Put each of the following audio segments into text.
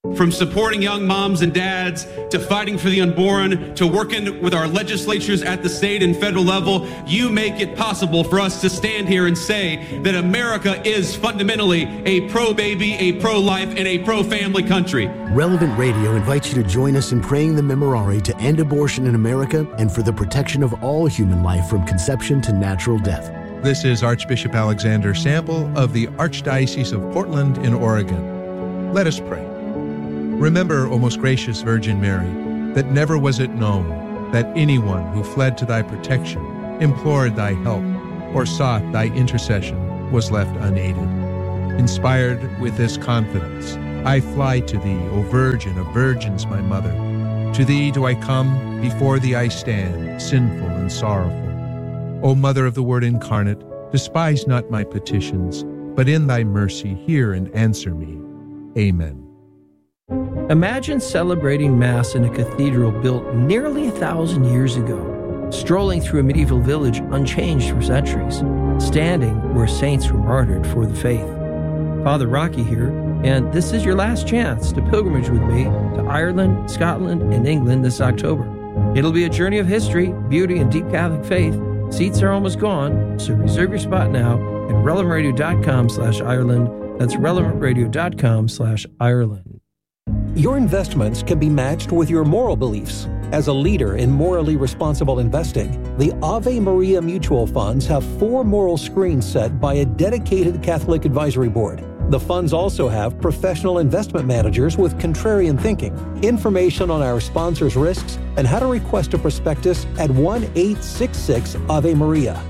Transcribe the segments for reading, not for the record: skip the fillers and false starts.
From supporting young moms and dads, to fighting for the unborn, to working with our legislatures at the state and federal level, you make it possible for us to stand here and say that America is fundamentally a pro-baby, a pro-life, and a pro-family country. Relevant Radio invites you to join us in praying the Memorare to end abortion in America and for the protection of all human life from conception to natural death. This is Archbishop Alexander Sample of the Archdiocese of Portland in Oregon. Let us pray. Remember, O most gracious Virgin Mary, that never was it known that anyone who fled to thy protection, implored thy help, or sought thy intercession was left unaided. Inspired with this confidence, I fly to thee, O Virgin of Virgins, my Mother. To thee do I come, before thee I stand, sinful and sorrowful. O Mother of the Word incarnate, despise not my petitions, but in thy mercy hear and answer me. Amen. Imagine celebrating Mass in a cathedral built nearly 1,000 years ago, strolling through a medieval village unchanged for centuries, standing where saints were martyred for the faith. Father Rocky here, and this is your last chance to pilgrimage with me to Ireland, Scotland, and England this October. It'll be a journey of history, beauty, and deep Catholic faith. Seats are almost gone, so reserve your spot now at relevantradio.com/Ireland. That's relevantradio.com/Ireland. Your investments can be matched with your moral beliefs. As a leader in morally responsible investing, the Ave Maria Mutual Funds have 4 moral screens set by a dedicated Catholic advisory board. The funds also have professional investment managers with contrarian thinking. Information on our sponsors' risks and how to request a prospectus at 1-866-AVE-MARIA.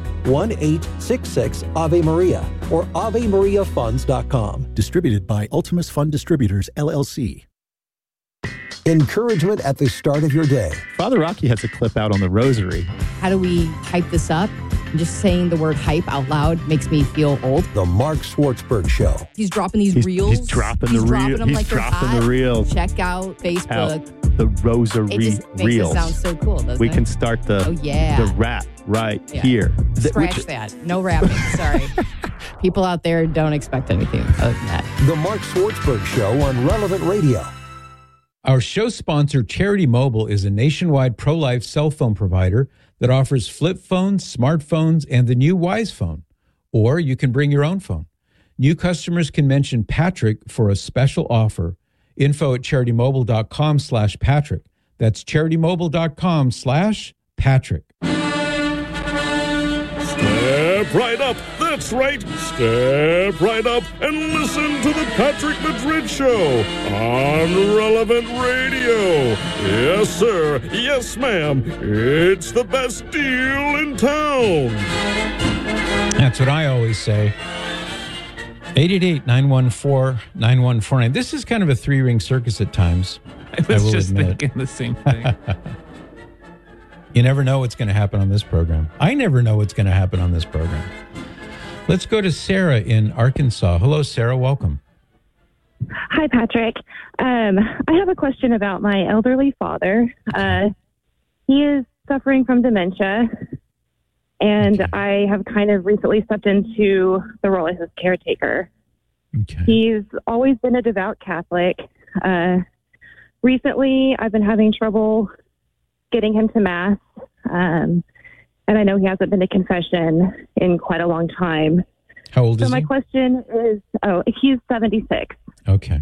1-866-AVE-MARIA or AveMariaFunds.com. Distributed by Ultimus Fund Distributors, LLC. Encouragement at the start of your day. Father Rocky has a clip out on the rosary. How do we hype this up? Just saying the word hype out loud makes me feel old. The Mark Schwartzberg Show. He's dropping these reels. He's dropping the reels. He's dropping the reels. Check out Facebook. The rosary it just makes reels. It sound so cool, doesn't it? We can start the rap right here. Scratch that. No rapping. Sorry. People out there don't expect anything other than that. The Mark Schwartzberg Show on Relevant Radio. Our show sponsor, Charity Mobile, is a nationwide pro-life cell phone provider that offers flip phones, smartphones, and the new Wise phone. Or you can bring your own phone. New customers can mention Patrick for a special offer. Info at CharityMobile.com/Patrick. That's CharityMobile.com/Patrick. Step right up. That's right. Step right up and listen to the Patrick Madrid Show on Relevant Radio. Yes, sir. Yes, ma'am. It's the best deal in town. That's what I always say. 888-914-9149. This is kind of a 3-ring circus at times. I was just thinking the same thing. You never know what's going to happen on this program. I never know what's going to happen on this program. Let's go to Sarah in Arkansas. Hello, Sarah. Welcome. Hi, Patrick. I have a question about my elderly father. He is suffering from dementia, and I have kind of recently stepped into the role as his caretaker. Okay. He's always been a devout Catholic. Recently, I've been having trouble getting him to Mass, and I know he hasn't been to confession in quite a long time. How old is he? So my question is, he's 76. Okay.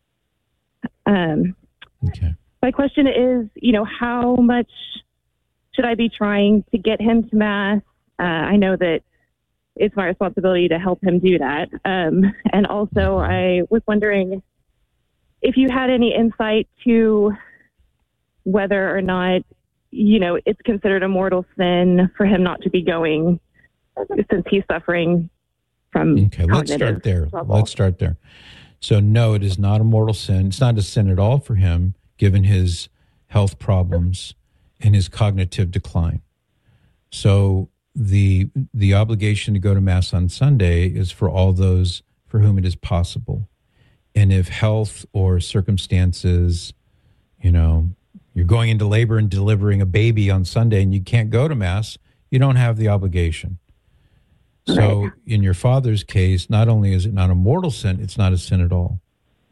Okay. My question is, how much should I be trying to get him to Mass? I know that it's my responsibility to help him do that. And also, I was wondering if you had any insight to whether or not, it's considered a mortal sin for him not to be going since he's suffering from Okay, let's start there. trouble. Let's start there. So, no, it is not a mortal sin. It's not a sin at all for him, given his health problems and his cognitive decline. So the obligation to go to Mass on Sunday is for all those for whom it is possible. And if health or circumstances, you're going into labor and delivering a baby on Sunday and you can't go to Mass, you don't have the obligation. So in your father's case, not only is it not a mortal sin, it's not a sin at all.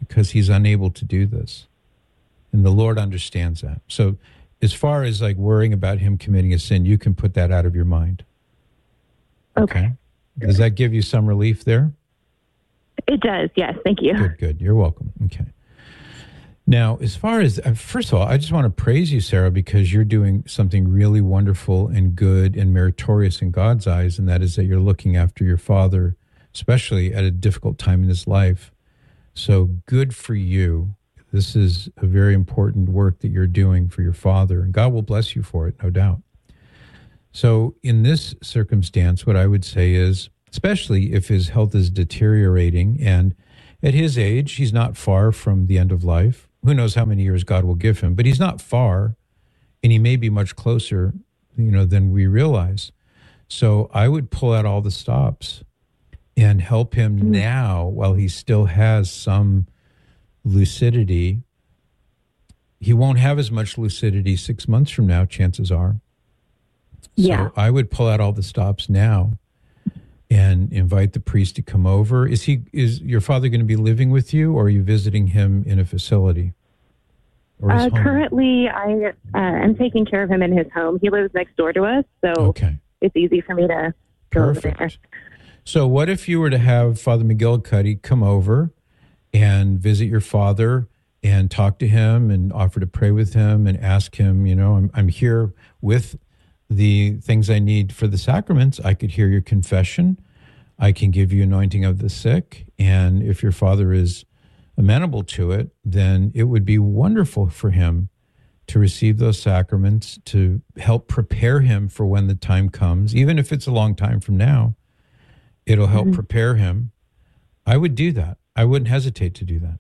because he's unable to do this. And the Lord understands that. So as far as like worrying about him committing a sin, you can put that out of your mind. Okay. Does that give you some relief there? It does, yes. Thank you. Good. You're welcome. Okay. Now, as far as, first of all, I just want to praise you, Sarah, because you're doing something really wonderful and good and meritorious in God's eyes, and that is that you're looking after your father, especially at a difficult time in his life. So good for you. This is a very important work that you're doing for your father, and God will bless you for it, no doubt. So in this circumstance, what I would say is, especially if his health is deteriorating, and at his age, he's not far from the end of life. Who knows how many years God will give him, but he's not far, and he may be much closer, than we realize. So I would pull out all the stops and help him now while he still has some lucidity. He won't have as much lucidity 6 months from now, chances are. Yeah. So I would pull out all the stops now and invite the priest to come over. Is your father going to be living with you, or are you visiting him in a facility? Or his home? Currently, I am taking care of him in his home. He lives next door to us, so it's easy for me to go over there. So what if you were to have Father McGillicuddy come over and visit your father and talk to him and offer to pray with him and ask him, I'm here with the things I need for the sacraments. I could hear your confession. I can give you anointing of the sick. And if your father is amenable to it, then it would be wonderful for him to receive those sacraments, to help prepare him for when the time comes. Even if it's a long time from now, it'll help prepare him. I would do that. I wouldn't hesitate to do that.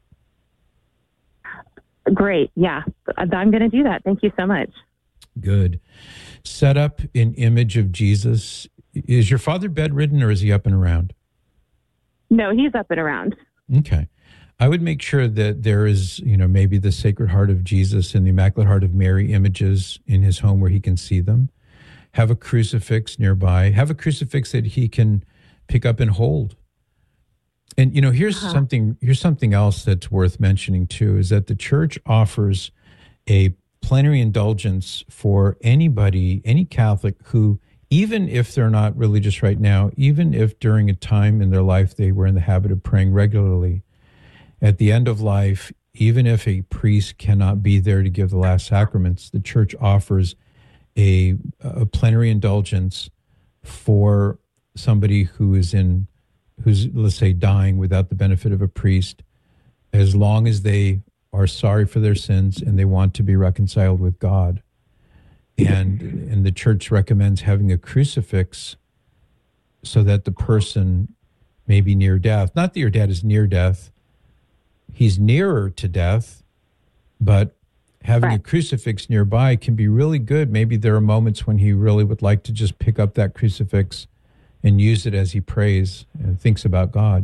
Great. Yeah, I'm going to do that. Thank you so much. Good. Set up an image of Jesus. Is your father bedridden, or is he up and around? No, he's up and around. Okay. I would make sure that there is, maybe the Sacred Heart of Jesus and the Immaculate Heart of Mary images in his home where he can see them. Have a crucifix nearby. Have a crucifix that he can pick up and hold. And, here's something else that's worth mentioning too, is that the church offers a plenary indulgence for anybody, any Catholic who, even if they're not religious right now, even if during a time in their life they were in the habit of praying regularly, at the end of life, even if a priest cannot be there to give the last sacraments, the church offers a plenary indulgence for somebody who's, let's say, dying without the benefit of a priest, as long as they are sorry for their sins and they want to be reconciled with God. And the church recommends having a crucifix so that the person may be near death. Not that your dad is near death. He's nearer to death, but having a crucifix nearby can be really good. Maybe there are moments when he really would like to just pick up that crucifix and use it as he prays and thinks about God,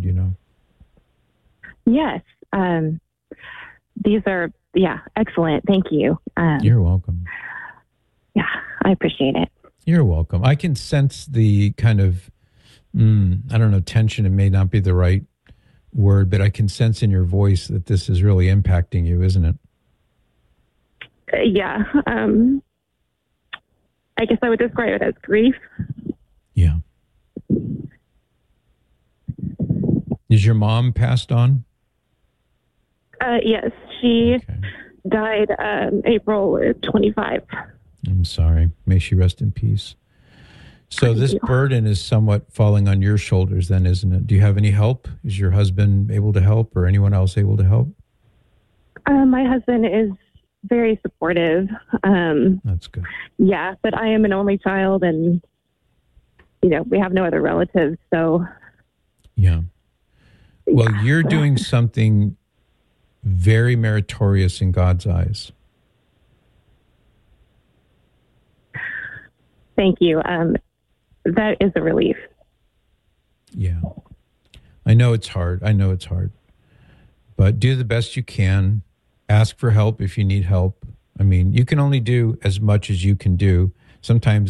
Yes. These are, excellent. Thank you. You're welcome. Yeah, I appreciate it. You're welcome. I can sense the kind of, tension. It may not be the right word, but I can sense in your voice that this is really impacting you, isn't it? Yeah. I guess I would describe it as grief. Yeah. Is your mom passed on? Yes, she died April 25. I'm sorry. May she rest in peace. So this burden is somewhat falling on your shoulders then, isn't it? Do you have any help? Is your husband able to help, or anyone else able to help? My husband is very supportive. That's good. Yeah, but I am an only child, and, we have no other relatives, so. Yeah. Well, you're doing something very meritorious in God's eyes. Thank you. That is a relief. Yeah. I know it's hard. But do the best you can. Ask for help if you need help. I mean, you can only do as much as you can do. Sometimes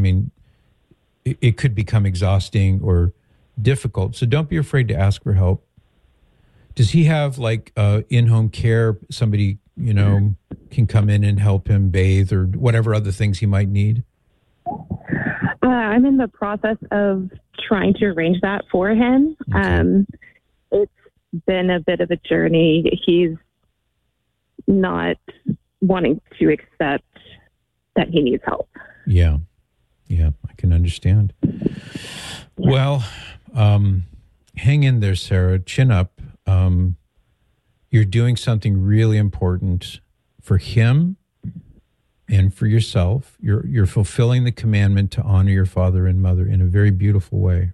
it could become exhausting or difficult. So don't be afraid to ask for help. Does he have like in-home care? Somebody, can come in and help him bathe or whatever other things he might need? I'm in the process of trying to arrange that for him. Okay. It's been a bit of a journey. He's not wanting to accept that he needs help. Yeah, I can understand. Yeah. Well, hang in there, Sarah. Chin up. You're doing something really important for him and for yourself. You're fulfilling the commandment to honor your father and mother in a very beautiful way.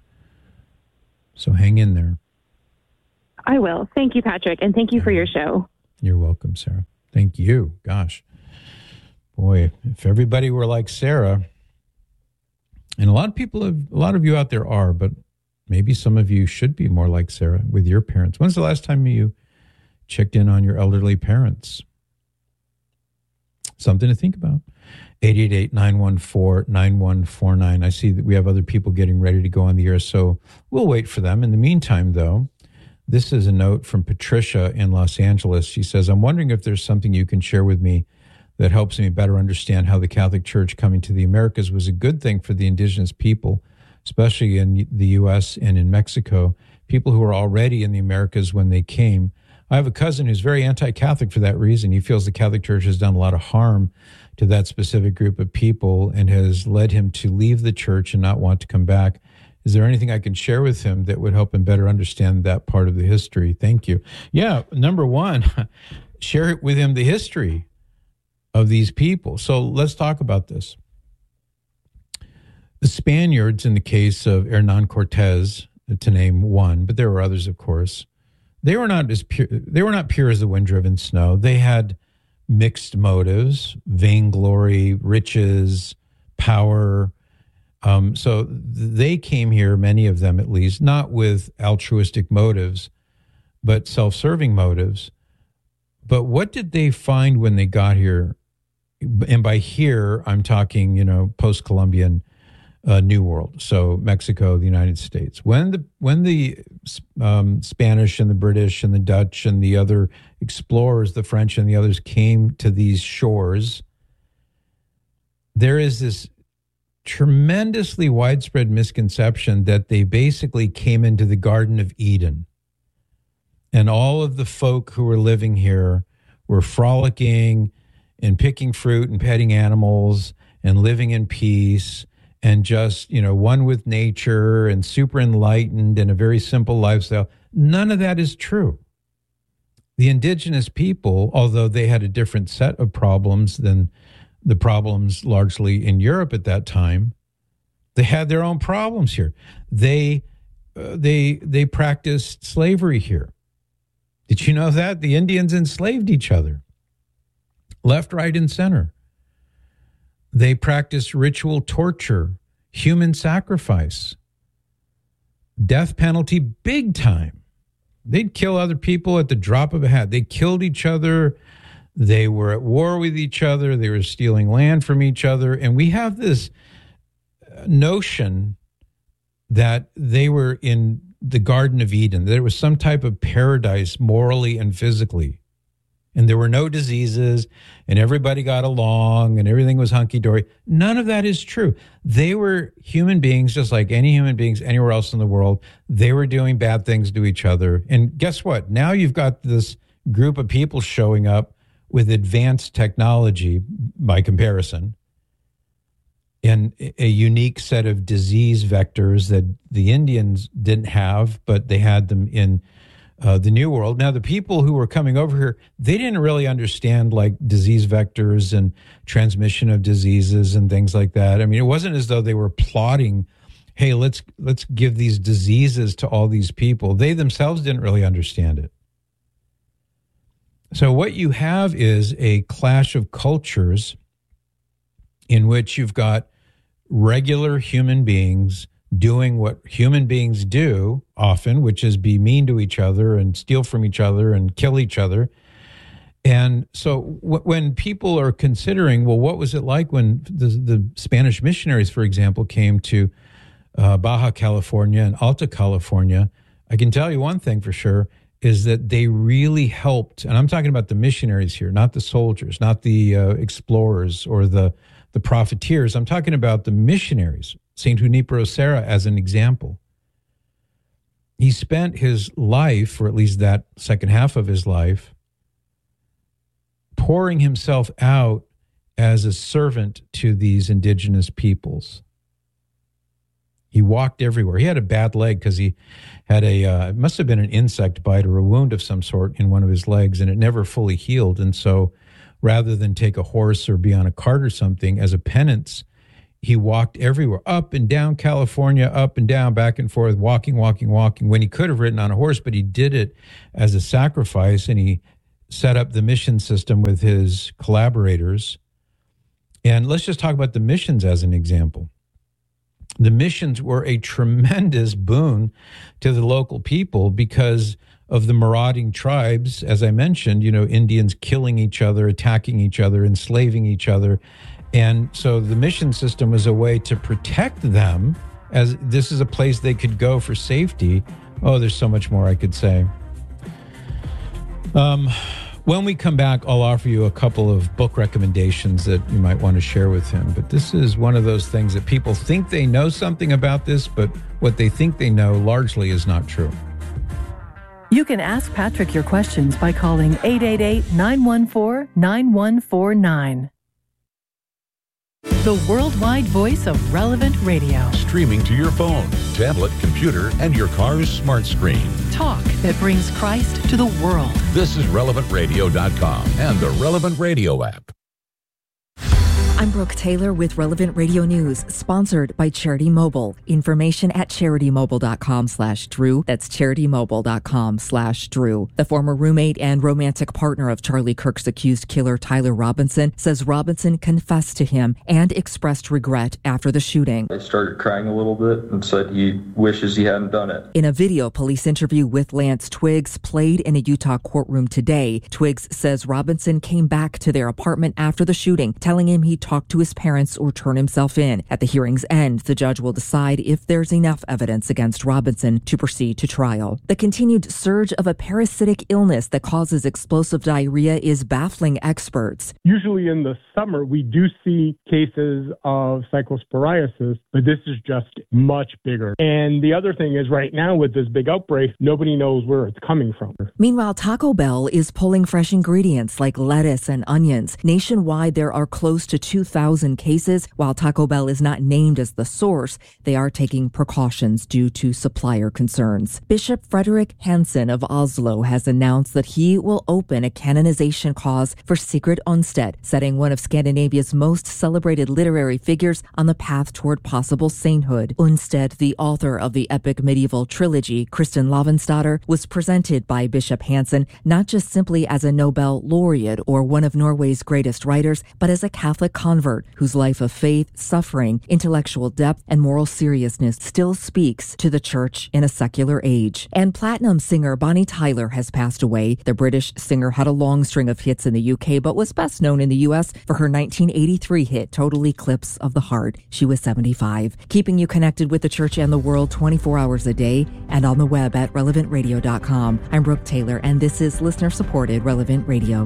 So hang in there. I will. Thank you, Patrick, and thank you for your show. You're welcome, Sarah. Thank you. Gosh. Boy, if everybody were like Sarah, and a lot of you out there are, but maybe some of you should be more like Sarah with your parents. When's the last time you checked in on your elderly parents? Something to think about. 888-914-9149. I see that we have other people getting ready to go on the air, so we'll wait for them. In the meantime, though, this is a note from Patricia in Los Angeles. She says, I'm wondering if there's something you can share with me that helps me better understand how the Catholic Church coming to the Americas was a good thing for the indigenous people, especially in the U.S. and in Mexico, people who were already in the Americas when they came. I have a cousin who's very anti-Catholic for that reason. He feels the Catholic Church has done a lot of harm to that specific group of people and has led him to leave the church and not want to come back. Is there anything I can share with him that would help him better understand that part of the history? Thank you. Yeah, number one, share with him the history of these people. So let's talk about this. The Spaniards, in the case of Hernan Cortez, to name one, but there were others, of course, they were not pure as the wind-driven snow. They had mixed motives, vainglory, riches, power. So they came here, many of them at least, not with altruistic motives, but self-serving motives. But what did they find when they got here? And by here, I'm talking, post-Columbian New World, so Mexico, the United States. When the Spanish and the British and the Dutch and the other explorers, the French and the others, came to these shores, there is this tremendously widespread misconception that they basically came into the Garden of Eden. And all of the folk who were living here were frolicking and picking fruit and petting animals and living in peace and just, one with nature and super enlightened and a very simple lifestyle. None of that is true. The indigenous people, although they had a different set of problems than the problems largely in Europe at that time, they had their own problems here. They practiced slavery here. Did you know that? The Indians enslaved each other, left, right, and center. They practiced ritual torture, human sacrifice, death penalty, big time. They'd kill other people at the drop of a hat. They killed each other. They were at war with each other. They were stealing land from each other. And we have this notion that they were in the Garden of Eden. There was some type of paradise morally and physically. And there were no diseases, and everybody got along, and everything was hunky-dory. None of that is true. They were human beings, just like any human beings anywhere else in the world. They were doing bad things to each other. And guess what? Now you've got this group of people showing up with advanced technology, by comparison, and a unique set of disease vectors that the Indians didn't have, but they had them in the New World. Now, the people who were coming over here, they didn't really understand like disease vectors and transmission of diseases and things like that. I mean, it wasn't as though they were plotting, hey, let's give these diseases to all these people. They themselves didn't really understand it. So what you have is a clash of cultures in which you've got regular human beings doing what human beings do often, which is be mean to each other and steal from each other and kill each other. And so when people are considering, well, what was it like when the Spanish missionaries, for example, came to Baja California and Alta California, I can tell you one thing for sure. is that they really helped, and I'm talking about the missionaries here, not the soldiers, not the explorers or the profiteers. I'm talking about the missionaries, St. Junipero Serra as an example. He spent his life, or at least that second half of his life, pouring himself out as a servant to these indigenous peoples. He walked everywhere. He had a bad leg because he had it must have been an insect bite or a wound of some sort in one of his legs, and it never fully healed. And so rather than take a horse or be on a cart or something, as a penance, he walked everywhere, up and down California, up and down, back and forth, walking, when he could have ridden on a horse, but he did it as a sacrifice, and he set up the mission system with his collaborators. And let's just talk about the missions as an example. The missions were a tremendous boon to the local people because of the marauding tribes, as I mentioned, Indians killing each other, attacking each other, enslaving each other. And so the mission system was a way to protect them, as this is a place they could go for safety. Oh, there's so much more I could say. When we come back, I'll offer you a couple of book recommendations that you might want to share with him. But this is one of those things that people think they know something about this, but what they think they know largely is not true. You can ask Patrick your questions by calling 888-914-9149. The worldwide voice of Relevant Radio. Streaming to your phone, tablet, computer, and your car's smart screen. Talk that brings Christ to the world. This is RelevantRadio.com and the Relevant Radio app. I'm Brooke Taylor with Relevant Radio News, sponsored by Charity Mobile. Information at CharityMobile.com/Drew. That's CharityMobile.com/Drew. The former roommate and romantic partner of Charlie Kirk's accused killer Tyler Robinson says Robinson confessed to him and expressed regret after the shooting. I started crying a little bit and said he wishes he hadn't done it. In a video police interview with Lance Twiggs played in a Utah courtroom today, Twiggs says Robinson came back to their apartment after the shooting, telling him he talk to his parents or turn himself in. At the hearing's end, the judge will decide if there's enough evidence against Robinson to proceed to trial. The continued surge of a parasitic illness that causes explosive diarrhea is baffling experts. Usually in the summer, we do see cases of cyclosporiasis, but this is just much bigger. And the other thing is right now with this big outbreak, nobody knows where it's coming from. Meanwhile, Taco Bell is pulling fresh ingredients like lettuce and onions. Nationwide, there are close to 2,000 cases. While Taco Bell is not named as the source, they are taking precautions due to supplier concerns. Bishop Frederick Hansen of Oslo has announced that he will open a canonization cause for Sigrid Undset, setting one of Scandinavia's most celebrated literary figures on the path toward possible sainthood. Undset, the author of the epic medieval trilogy Kristin Lavransdatter, was presented by Bishop Hansen not just simply as a Nobel laureate or one of Norway's greatest writers, but as a Catholic convert whose life of faith, suffering, intellectual depth, and moral seriousness still speaks to the church in a secular age. And platinum singer Bonnie Tyler has passed away. The British singer had a long string of hits in the UK, but was best known in the US for her 1983 hit Total Eclipse of the Heart. She was 75. Keeping you connected with the church and the world 24 hours a day and on the web at relevantradio.com. I'm Brooke Taylor, and this is listener-supported Relevant Radio.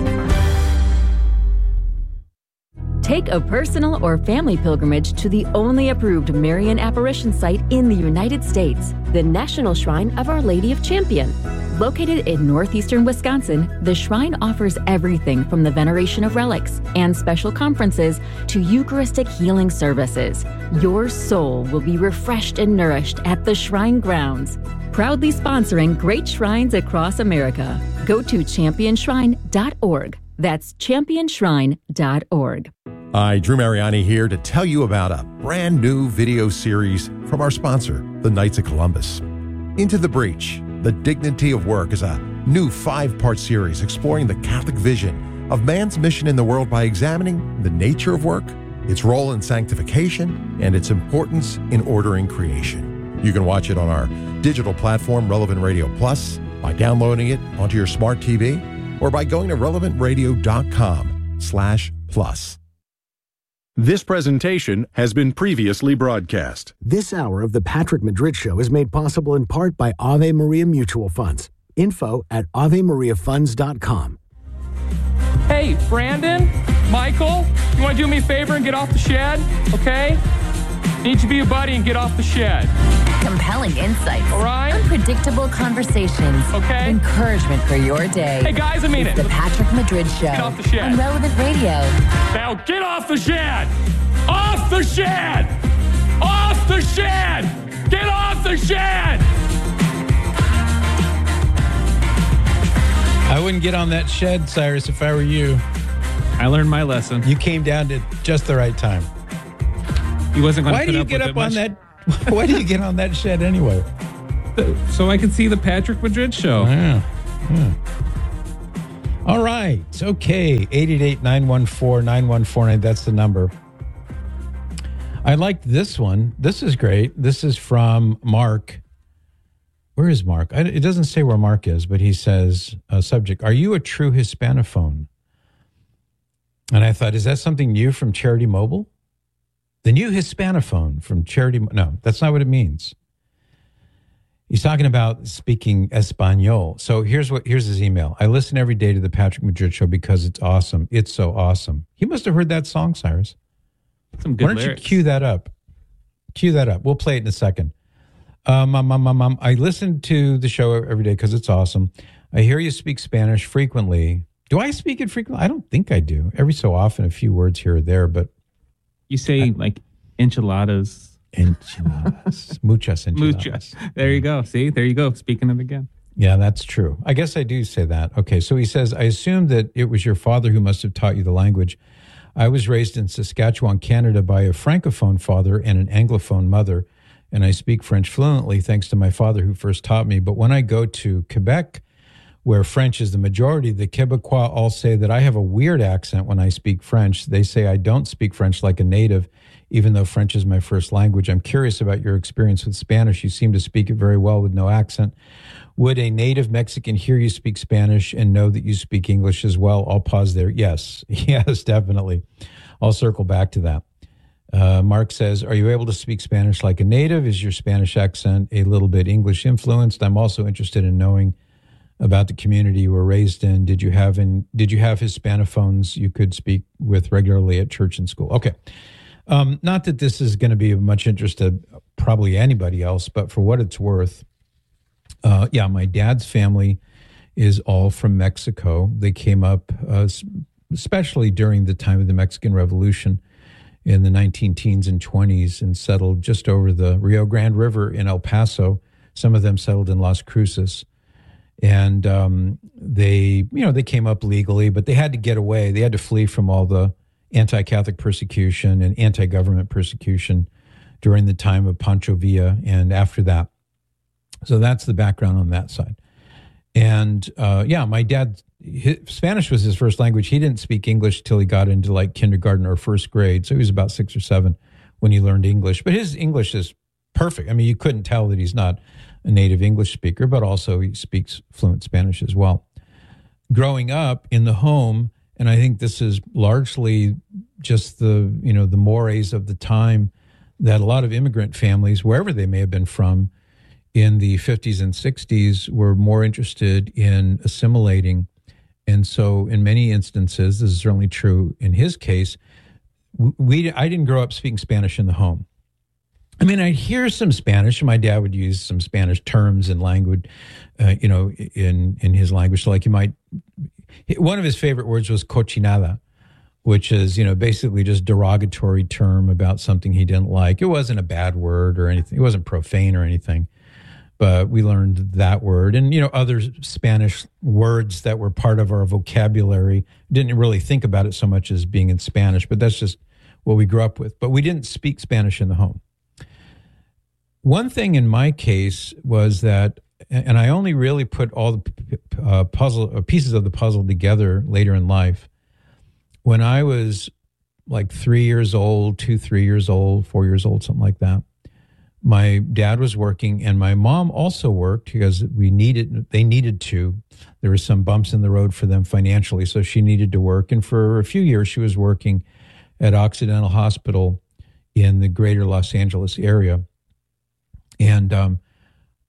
Take a personal or family pilgrimage to the only approved Marian apparition site in the United States, the National Shrine of Our Lady of Champion. Located in northeastern Wisconsin, the shrine offers everything from the veneration of relics and special conferences to Eucharistic healing services. Your soul will be refreshed and nourished at the shrine grounds. Proudly sponsoring great shrines across America. Go to championShrine.org. That's championShrine.org. Hi, Drew Mariani here to tell you about a brand new video series from our sponsor, the Knights of Columbus. Into the Breach, The Dignity of Work is a new 5-part series exploring the Catholic vision of man's mission in the world by examining the nature of work, its role in sanctification, and its importance in ordering creation. You can watch it on our digital platform, Relevant Radio Plus, by downloading it onto your smart TV, or by going to relevantradio.com/plus. This presentation has been previously broadcast. This hour of the Patrick Madrid Show is made possible in part by Ave Maria Mutual Funds. info@AveMariaFunds.com. Hey, Brandon, Michael, you want to do me a favor and get off the shed? Okay? Need to be a buddy and get off the shed. Compelling insights. All right? Unpredictable conversations. Okay. Encouragement for your day. Hey, guys, I mean it's it. The Patrick Madrid Show. Get off the shed. On Relevant Radio. Now get off the shed! Off the shed! Off the shed! Get off the shed! I wouldn't get on that shed, Cyrus, if I were you. I learned my lesson. You came down at just the right time. He wasn't going to Why do you get up on that? Why do you get on that shed anyway? So I can see the Patrick Madrid Show. Yeah. All right. Okay. 888-914-9149. That's the number. I like this one. This is great. This is from Mark. Where is Mark? It doesn't say where Mark is, but he says, subject, are you a true Hispanophone? And I thought, is that something new from Charity Mobile? The new Hispanophone from Charity. No, that's not what it means. He's talking about speaking Espanol. So here's his email. I listen every day to the Patrick Madrid Show because it's awesome. It's so awesome. He must have heard that song, Cyrus. Some good Why don't lyrics. you cue that up? Cue that up. We'll play it in a second. I listen to the show every day because it's awesome. I hear you speak Spanish frequently. Do I speak it frequently? I don't think I do. Every so often, a few words here or there, but you say like enchiladas. Enchiladas. Muchas enchiladas. Muchas. There you go. See, there you go. Speaking it again. Yeah, that's true. I guess I do say that. Okay, so he says, I assume that it was your father who must have taught you the language. I was raised in Saskatchewan, Canada by a Francophone father and an Anglophone mother, and I speak French fluently thanks to my father who first taught me. But when I go to Quebec, where French is the majority, the Quebecois all say that I have a weird accent when I speak French. They say I don't speak French like a native, even though French is my first language. I'm curious about your experience with Spanish. You seem to speak it very well with no accent. Would a native Mexican hear you speak Spanish and know that you speak English as well? I'll pause there. Yes, definitely. I'll circle back to that. Mark says, are you able to speak Spanish like a native? Is your Spanish accent a little bit English influenced? I'm also interested in knowing about the community you were raised in. Did you have Hispanophones you could speak with regularly at church and school? Okay. Not that this is going to be of much interest to probably anybody else, but for what it's worth, my dad's family is all from Mexico. They came up, especially during the time of the Mexican Revolution in the 19-teens and 20s, and settled just over the Rio Grande River in El Paso. Some of them settled in Las Cruces. And they came up legally, but they had to get away. They had to flee from all the anti-Catholic persecution and anti-government persecution during the time of Pancho Villa and after that. So that's the background on that side. And my dad, Spanish was his first language. He didn't speak English till he got into like kindergarten or first grade. So he was about 6 or 7 when he learned English. But his English is perfect. I mean, you couldn't tell that he's not a native English speaker, but also he speaks fluent Spanish as well. Growing up in the home, and I think this is largely just the mores of the time, that a lot of immigrant families, wherever they may have been from, in the 50s and 60s were more interested in assimilating. And so in many instances, this is certainly true in his case, I didn't grow up speaking Spanish in the home. I mean, I'd hear some Spanish, and my dad would use some Spanish terms and language, in his language. So like one of his favorite words was cochinada, which is, basically just derogatory term about something he didn't like. It wasn't a bad word or anything. It wasn't profane or anything, but we learned that word and, other Spanish words that were part of our vocabulary. Didn't really think about it so much as being in Spanish, but that's just what we grew up with. But we didn't speak Spanish in the home. One thing in my case was that, and I only really put all the pieces of the puzzle together later in life. When I was like 3 years old, 3 years old, 4 years old, something like that, my dad was working and my mom also worked because they needed to. There were some bumps in the road for them financially, so she needed to work. And for a few years, she was working at Occidental Hospital in the greater Los Angeles area. And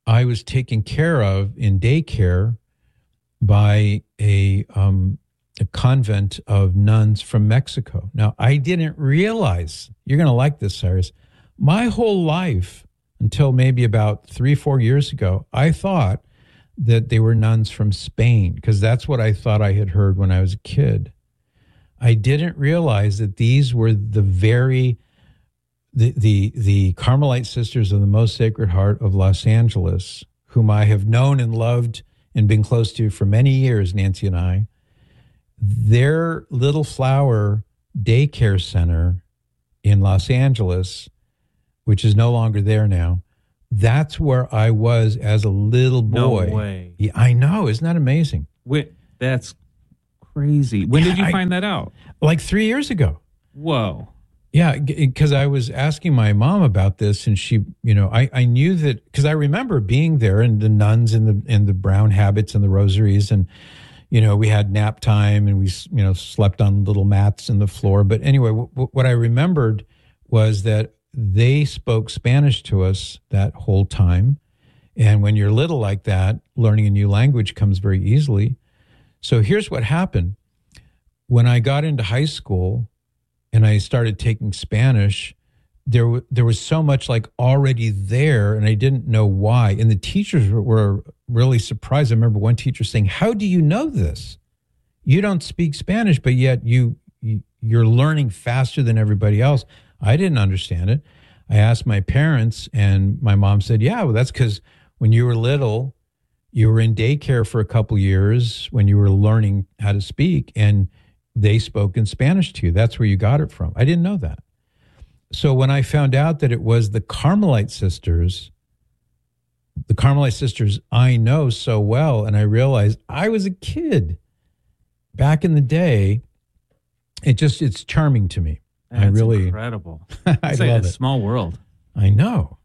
I was taken care of in daycare by a convent of nuns from Mexico. Now, I didn't realize, you're going to like this, Cyrus, my whole life until maybe about 3-4 years ago, I thought that they were nuns from Spain because that's what I thought I had heard when I was a kid. I didn't realize that these were the Carmelite Sisters of the Most Sacred Heart of Los Angeles, whom I have known and loved and been close to for many years, Nancy and I. Their Little Flower daycare center in Los Angeles, which is no longer there now, that's where I was as a little boy. No way. Yeah, I know. Isn't that amazing? That's crazy. When did you find that out? Like 3 years ago. Whoa. Yeah, because I was asking my mom about this, and she, I knew that because I remember being there and the nuns in the brown habits and the rosaries, and we had nap time and we slept on little mats in the floor. But anyway, what I remembered was that they spoke Spanish to us that whole time, and when you're little like that, learning a new language comes very easily. So here's what happened: when I got into high school and I started taking Spanish, there was so much like already there, and I didn't know why. And the teachers were really surprised. I remember one teacher saying, "How do you know this? You don't speak Spanish, but yet you're learning faster than everybody else." I didn't understand it. I asked my parents, and my mom said, "Yeah, well, that's because when you were little, you were in daycare for a couple years when you were learning how to speak, and they spoke in Spanish to you. That's where you got it from." I didn't know that. So when I found out that it was the Carmelite Sisters I know so well, and I realized I was a kid back in the day, it's charming to me. That's incredible. I love it. Small world. I know.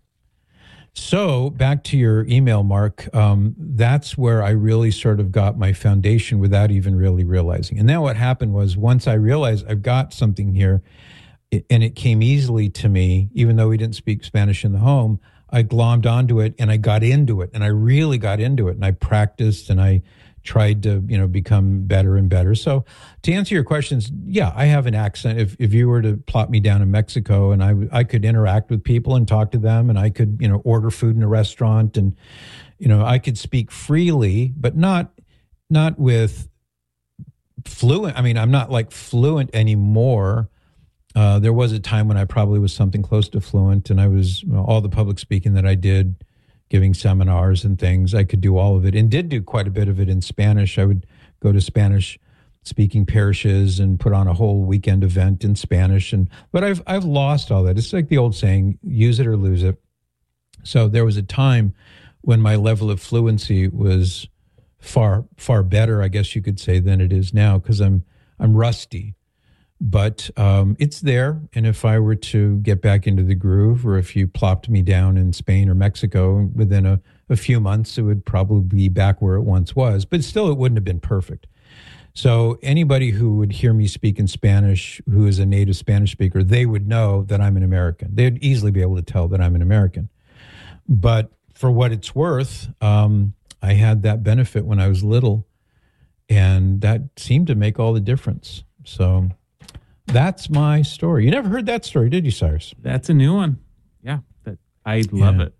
So back to your email, Mark, that's where I really sort of got my foundation without even really realizing. And then what happened was once I realized I've got something here, and it came easily to me, even though we didn't speak Spanish in the home, I glommed onto it and I got into it, and I really got into it, and I practiced and I tried to, become better and better. So to answer your questions, yeah, I have an accent. If you were to plop me down in Mexico, and I could interact with people and talk to them, and I could, order food in a restaurant, and, I could speak freely, but not with fluent. I mean, I'm not like fluent anymore. There was a time when I probably was something close to fluent, and I was all the public speaking that I did, giving seminars and things, I could do all of it, and did do quite a bit of it in Spanish. I would go to Spanish-speaking parishes and put on a whole weekend event in Spanish. But I've lost all that. It's like the old saying, use it or lose it. So there was a time when my level of fluency was far, far better, I guess you could say, than it is now, because I'm rusty. But it's there, and if I were to get back into the groove, or if you plopped me down in Spain or Mexico, within a few months, it would probably be back where it once was. But still, it wouldn't have been perfect. So anybody who would hear me speak in Spanish, who is a native Spanish speaker, they would know that I'm an American. They'd easily be able to tell that I'm an American. But for what it's worth, I had that benefit when I was little, and that seemed to make all the difference. So that's my story. You never heard that story, did you, Cyrus? That's a new one. Yeah, I love it.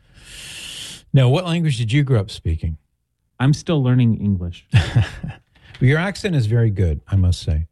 Now, what language did you grow up speaking? I'm still learning English. Your accent is very good, I must say.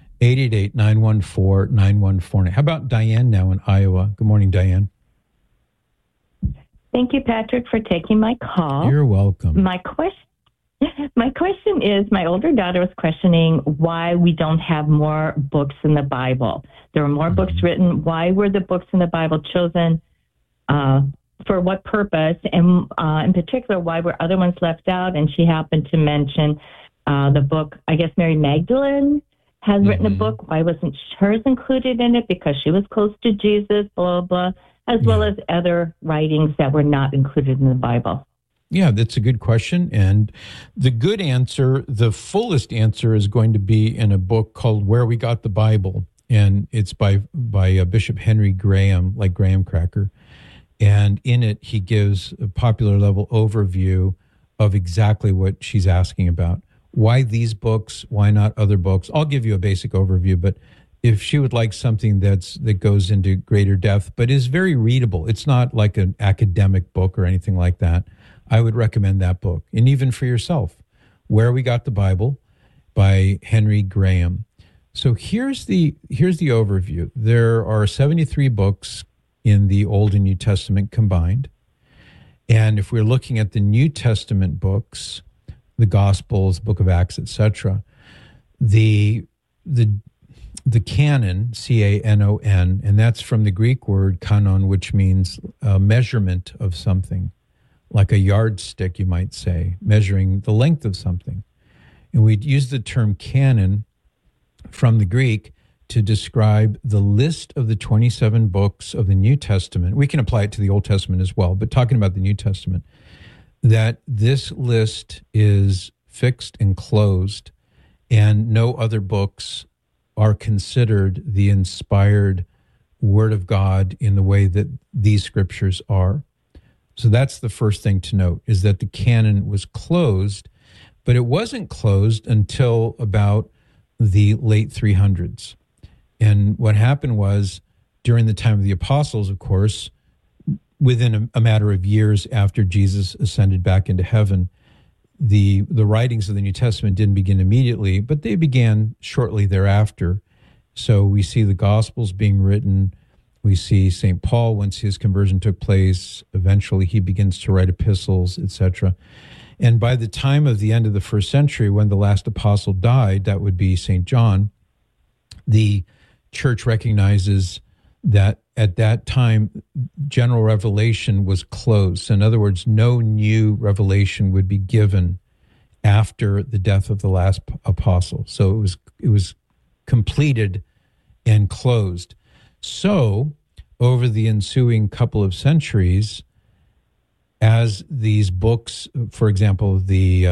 888-914-9149. How about Diane now in Iowa? Good morning, Diane. Thank you, Patrick, for taking my call. You're welcome. My question is, my older daughter was questioning why we don't have more books in the Bible. There were more books written. Why were the books in the Bible chosen? For what purpose? And in particular, why were other ones left out? And she happened to mention the book, I guess Mary Magdalene has written a book. Why wasn't hers included in it? Because she was close to Jesus, blah, blah, as well as other writings that were not included in the Bible. Yeah, that's a good question. And the good answer, the fullest answer, is going to be in a book called Where We Got the Bible. And it's by Bishop Henry Graham, like Graham Cracker. And in it, he gives a popular level overview of exactly what she's asking about. Why these books? Why not other books? I'll give you a basic overview, but if she would like something that goes into greater depth, but is very readable, it's not like an academic book or anything like that, I would recommend that book. And even for yourself, Where We Got the Bible by Henry Graham. So here's the overview. There are 73 books in the Old and New Testament combined. And if we're looking at the New Testament books, the Gospels, Book of Acts, etc., the canon, C-A-N-O-N, and that's from the Greek word kanon, which means a measurement of something, like a yardstick, you might say, measuring the length of something. And we'd use the term canon from the Greek to describe the list of the 27 books of the New Testament. We can apply it to the Old Testament as well, but talking about the New Testament, that this list is fixed and closed, and no other books are considered the inspired Word of God in the way that these scriptures are. So that's the first thing to note, is that the canon was closed, but it wasn't closed until about the late 300s. And what happened was, during the time of the apostles, of course, within a matter of years after Jesus ascended back into heaven, the writings of the New Testament didn't begin immediately, but they began shortly thereafter. So we see the Gospels being written. We see St. Paul, once his conversion took place, eventually he begins to write epistles, etc. And by the time of the end of the first century, when the last apostle died, that would be St. John, the church recognizes that at that time, general revelation was closed. In other words, no new revelation would be given after the death of the last apostle. So it was completed and closed. So over the ensuing couple of centuries, as these books, for example, the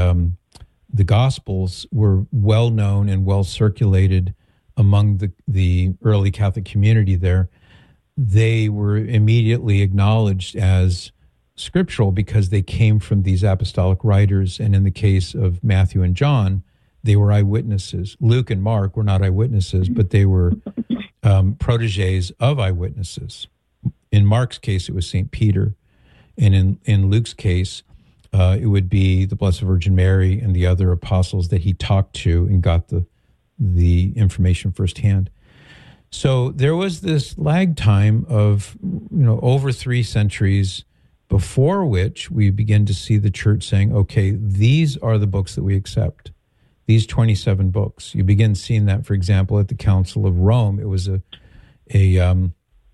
Gospels were well known and well circulated among the early Catholic community there, they were immediately acknowledged as scriptural because they came from these apostolic writers. And in the case of Matthew and John, they were eyewitnesses. Luke and Mark were not eyewitnesses, but they were proteges of eyewitnesses. In Mark's case, it was St. Peter. And in Luke's case, it would be the Blessed Virgin Mary and the other apostles that he talked to and got the information firsthand. So there was this lag time of, over 3 centuries before which we begin to see the church saying, okay, these are the books that we accept. These 27 books. You begin seeing that, for example, at the Council of Rome. It was a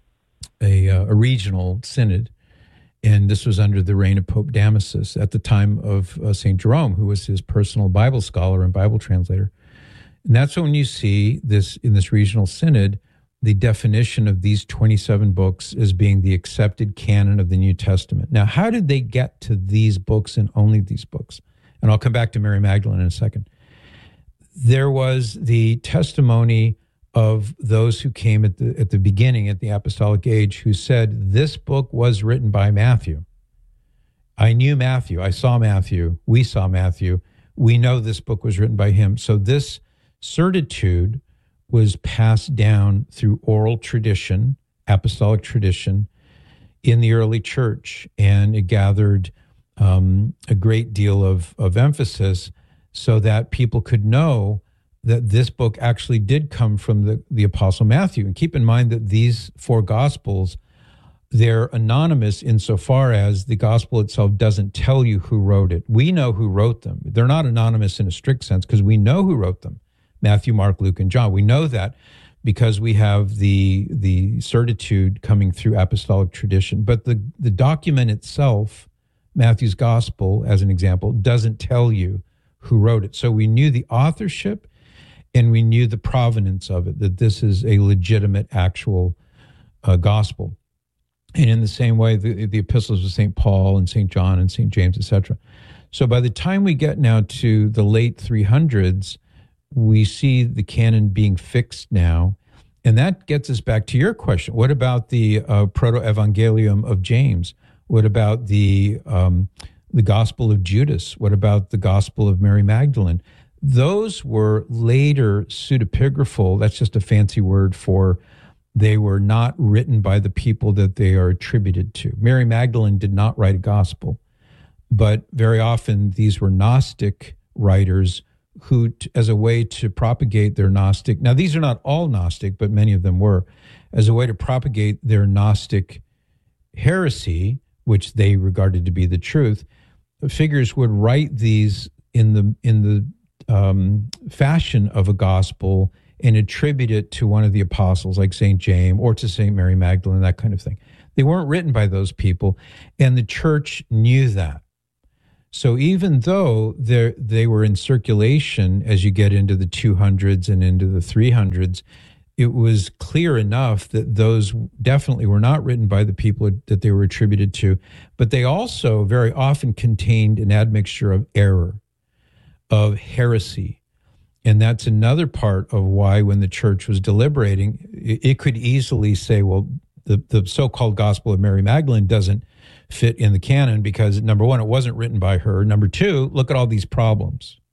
regional synod, and this was under the reign of Pope Damasus at the time of St. Jerome, who was his personal Bible scholar and Bible translator. And that's when you see this in this regional synod, the definition of these 27 books as being the accepted canon of the New Testament. Now, how did they get to these books and only these books? And I'll come back to Mary Magdalene in a second. There was the testimony of those who came at the beginning, at the apostolic age, who said, this book was written by Matthew. I knew Matthew. I saw Matthew. We saw Matthew. We know this book was written by him. So this certitude was passed down through oral tradition, apostolic tradition, in the early church, and it gathered a great deal of emphasis so that people could know that this book actually did come from the Apostle Matthew. And keep in mind that these 4 Gospels, they're anonymous insofar as the Gospel itself doesn't tell you who wrote it. We know who wrote them. They're not anonymous in a strict sense because we know who wrote them. Matthew, Mark, Luke, and John. We know that because we have the certitude coming through apostolic tradition. But the document itself, Matthew's Gospel, as an example, doesn't tell you who wrote it. So we knew the authorship and we knew the provenance of it, that this is a legitimate, actual gospel. And in the same way, the epistles of St. Paul and St. John and St. James, etc. So by the time we get now to the late 300s, we see the canon being fixed now, And that gets us back to your question. What about the Proto-Evangelium of James? What about the Gospel of Judas? What about the Gospel of Mary Magdalene? Those were later pseudepigraphal. That's just a fancy word for they were not written by the people that they are attributed to. Mary Magdalene did not write a gospel, but very often these were Gnostic writers who, as a way to propagate their Gnostic, now these are not all Gnostic, but many of them were, as a way to propagate their Gnostic heresy, which they regarded to be the truth, figures would write these in the fashion of a gospel and attribute it to one of the apostles, like St. James or to St. Mary Magdalene, that kind of thing. They weren't written by those people, and the church knew that. So even though they were in circulation as you get into the 200s and into the 300s, it was clear enough that those definitely were not written by the people that they were attributed to, but they also very often contained an admixture of error, of heresy. And that's another part of why when the church was deliberating, it could easily say, well, the so-called Gospel of Mary Magdalene doesn't fit in the canon because, number one, it wasn't written by her. Number two, look at all these problems.